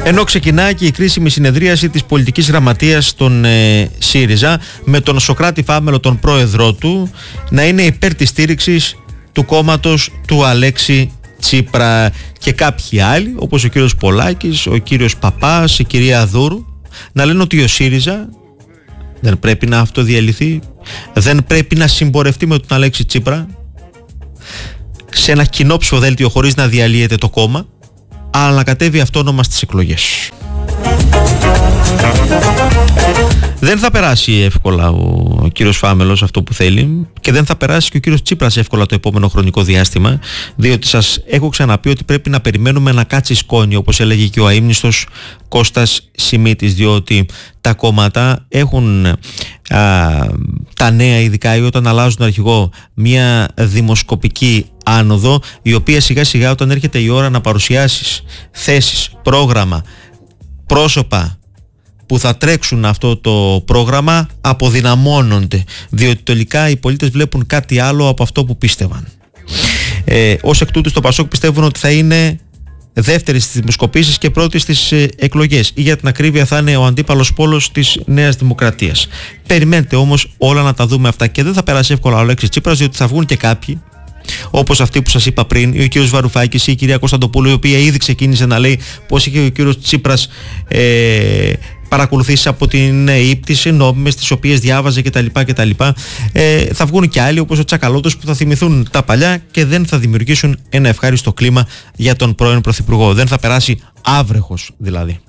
Ενώ ξεκινάει και η κρίσιμη συνεδρίαση της πολιτικής γραμματείας των ΣΥΡΙΖΑ, με τον Σωκράτη Φάμελο, τον πρόεδρό του, να είναι υπέρ της στήριξης του κόμματος του Αλέξη Τσίπρα, και κάποιοι άλλοι όπως ο κύριος Πολάκης, ο κύριος Παπάς, η κυρία Δούρου, να λένε ότι ο ΣΥΡΙΖΑ δεν πρέπει να αυτοδιαλυθεί, δεν πρέπει να συμπορευτεί με τον Αλέξη Τσίπρα σε ένα κοινό ψηφοδέλτιο χωρίς να διαλύεται το κόμμα, αλλά να κατέβει αυτόνομα στις εκλογές. Δεν θα περάσει εύκολα ο κύριος Φάμελος αυτό που θέλει, και δεν θα περάσει και ο κύριος Τσίπρας εύκολα το επόμενο χρονικό διάστημα, διότι σας έχω ξαναπεί ότι πρέπει να περιμένουμε να κάτσει σκόνη, όπως έλεγε και ο αείμνηστος Κώστας Σιμίτης, διότι τα κόμματα έχουν τα νέα, ειδικά ή όταν αλλάζουν αρχηγό, μια δημοσκοπική άνοδο, η οποία σιγά σιγά όταν έρχεται η ώρα να παρουσιάσεις θέσεις, πρόγραμμα, πρόσωπα που θα τρέξουν αυτό το πρόγραμμα, αποδυναμώνονται, διότι τελικά οι πολίτες βλέπουν κάτι άλλο από αυτό που πίστευαν. Ως εκ τούτου στο Πασόκ πιστεύουν ότι θα είναι δεύτερη στις δημοσκοπήσεις και πρώτη στις εκλογές, ή για την ακρίβεια θα είναι ο αντίπαλος πόλος της Νέας Δημοκρατίας. Περιμένετε όμως όλα να τα δούμε αυτά, και δεν θα περάσει εύκολα ο Αλέξης Τσίπρας, διότι θα βγουν και κάποιοι όπως αυτοί που σας είπα πριν, ο κύριος Βαρουφάκης ή η κυρία Κωνσταντοπούλου, η οποία ήδη ξεκίνησε να λέει πως είχε ο κύριος Τσίπρας παρακολουθήσει από την ύπτηση νόμιμες τις οποίες διάβαζε κτλ. Θα βγουν και άλλοι όπως ο Τσακαλώτος που θα θυμηθούν τα παλιά και δεν θα δημιουργήσουν ένα ευχάριστο κλίμα για τον πρώην Πρωθυπουργό. Δεν θα περάσει άβρεχος δηλαδή.